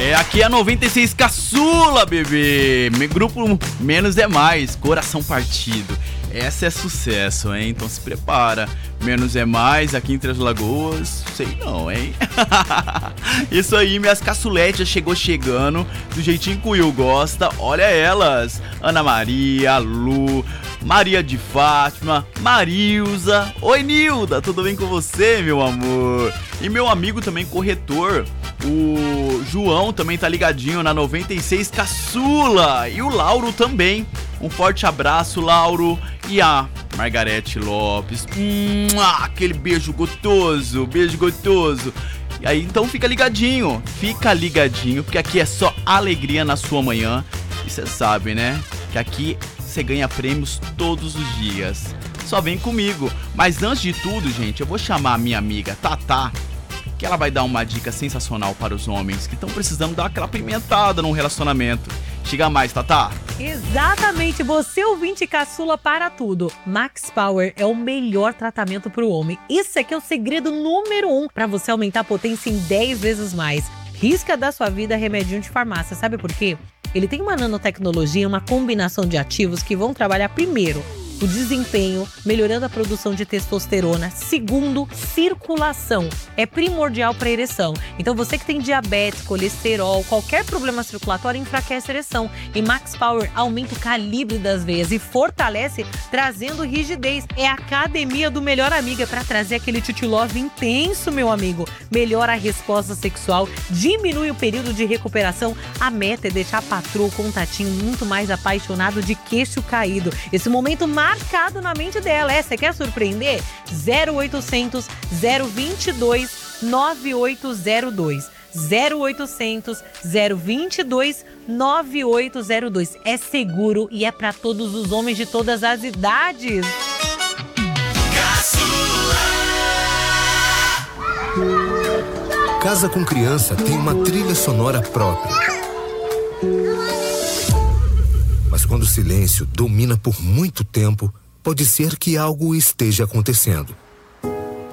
Aqui é a 96 Caçula, bebê. Grupo Menos é Mais, coração partido. Essa é sucesso, hein? Então se prepara. Menos é mais, aqui em Três Lagoas, sei não, hein? Isso aí, minhas caçuletes já chegou chegando, do jeitinho que o Will gosta. Olha elas, Ana Maria, Lu, Maria de Fátima, Marilza. Oi, Nilda, tudo bem com você, meu amor? E meu amigo também corretor, o João, também tá ligadinho na 96 Caçula. E o Lauro também. Um forte abraço, Lauro. E a Margarete Lopes. Aquele beijo gostoso, beijo gostoso. E aí, então fica ligadinho, porque aqui é só alegria na sua manhã. E você sabe, né? Que aqui você ganha prêmios todos os dias. Só vem comigo. Mas antes de tudo, gente, eu vou chamar a minha amiga Tatá, que ela vai dar uma dica sensacional para os homens que estão precisando dar aquela pimentada num relacionamento. Chega mais, Tatá. Exatamente, você ouvinte caçula para tudo. Max Power é o melhor tratamento para o homem. Isso aqui é o segredo número 1 para você aumentar a potência em 10 vezes mais. Risca da sua vida remedinho de farmácia, sabe por quê? Ele tem uma nanotecnologia, uma combinação de ativos que vão trabalhar primeiro o desempenho, melhorando a produção de testosterona. Segundo, circulação. É primordial para a ereção. Então você que tem diabetes, colesterol, qualquer problema circulatório enfraquece a ereção. E Max Power aumenta o calibre das veias e fortalece, trazendo rigidez. É a academia do melhor amiga para trazer aquele titi love intenso, meu amigo. Melhora a resposta sexual, diminui o período de recuperação. A meta é deixar a patroa, o contatinho, muito mais apaixonado, de queixo caído. Esse momento marcado na mente dela. Você quer surpreender? 0800 022 9802. 0800 022 9802. É seguro e é para todos os homens de todas as idades. Casa com Criança tem uma trilha sonora própria. Mas quando o silêncio domina por muito tempo, pode ser que algo esteja acontecendo.